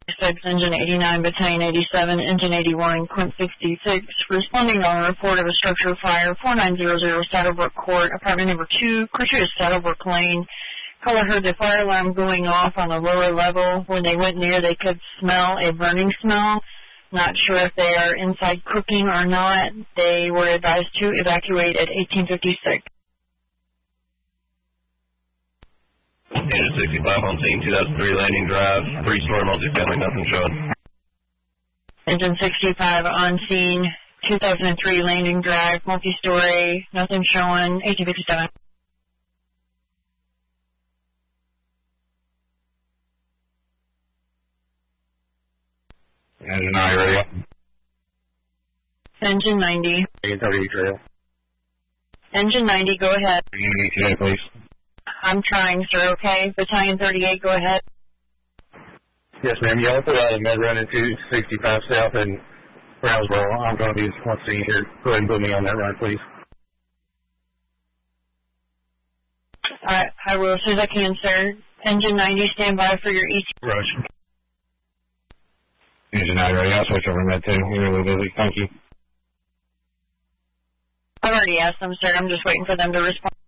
6, Engine 89, Battalion 87, Engine 81, Quint 66, responding on a report of a structure fire, 4900 Saddlebrook Court, apartment number 2, Crutchfield Saddlebrook Lane. Caller heard the fire alarm going off on the lower level. When they went near, they could smell a burning smell. Not sure if they are inside cooking or not. They were advised to evacuate at 1856. Engine 65 on scene, 2003 Landing Drive, 3-story multifamily, nothing showing. Engine 65 on scene, 2003 Landing Drive, multi-story, nothing showing, 1857. Engine 90, radio. Engine 90. 838 trail. Engine 90, go ahead. Unity today, please. I'm trying, sir, okay? Battalion 38, go ahead. Yes, ma'am. Y'all put out a med run into 65 South and Brownsville. I'm going to be on scene here. Go ahead and put me on that run, please. All right, I will as soon as I can, sir. Engine 90, stand by for your ET. Rush. Engine 90, ready. I'll switch over to med 2. We're a little busy. Thank you. I've already asked them, sir. I'm just waiting for them to respond.